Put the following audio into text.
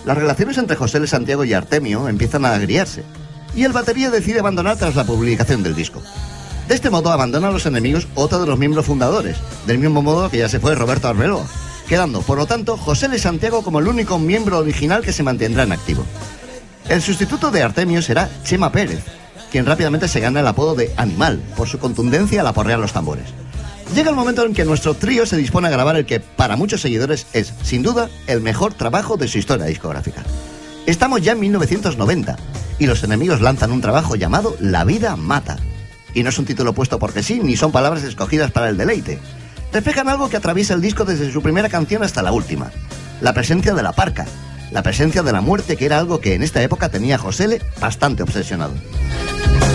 Las relaciones entre José L. Santiago y Artemio empiezan a agriarse, y el batería decide abandonar tras la publicación del disco. De este modo abandona a los enemigos otro de los miembros fundadores, del mismo modo que ya se fue Roberto Arbeloa, quedando, por lo tanto, José L. Santiago como el único miembro original que se mantendrá en activo. El sustituto de Artemio será Chema Pérez, quien rápidamente se gana el apodo de Animal, por su contundencia al aporrear los tambores. Llega el momento en que nuestro trío se dispone a grabar el que, para muchos seguidores, es, sin duda, el mejor trabajo de su historia discográfica. Estamos ya en 1990, y los enemigos lanzan un trabajo llamado La vida mata. Y no es un título puesto porque sí, ni son palabras escogidas para el deleite. Reflejan algo que atraviesa el disco desde su primera canción hasta la última. La presencia de la parca, la presencia de la muerte, que era algo que en esta época tenía a José L. bastante obsesionado.